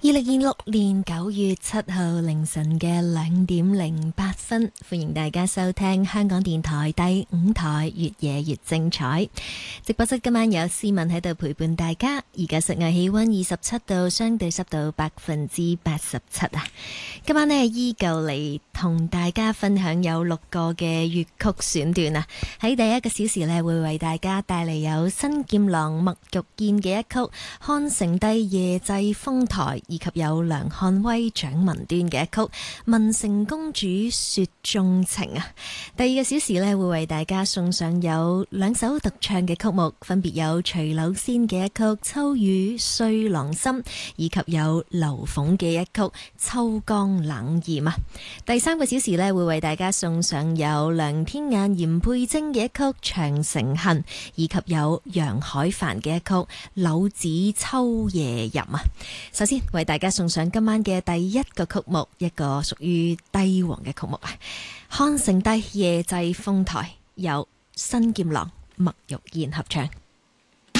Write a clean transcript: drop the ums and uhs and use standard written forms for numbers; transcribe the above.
2026年9月7號凌晨嘅2點08分，歡迎大家收聽香港電台第5台越夜越精彩直播室。今晚有思文喺度陪伴大家，而家室外氣溫27度，相對濕度87%啊。今晚呢依舊嚟同大家分享有6個嘅粵曲選段啊。喺第一個小時呢，會為大家帶嚟有新劍郎麥玉燕嘅一曲《漢成帝夜祭豐台》，以及有梁漢威、蔣文端嘅一曲《文成公主雪中情》啊。第二個小時呢，會為大家送上有2首獨唱嘅曲目，分別有徐柳仙嘅一曲《秋雨碎郎心》，以及有劉鳳嘅一曲《秋江冷艷》啊。第三個小時呢，會為大家送上有梁天雁、嚴佩貞嘅一曲《長城恨》，以及有楊海帆嘅一曲《柳子秋夜吟》啊。首先為大家送上今晚嘅第一個曲目，一個屬於帝王嘅曲目啊，《漢成帝夜祭豐台》，由新劍郎麥玉燕合唱。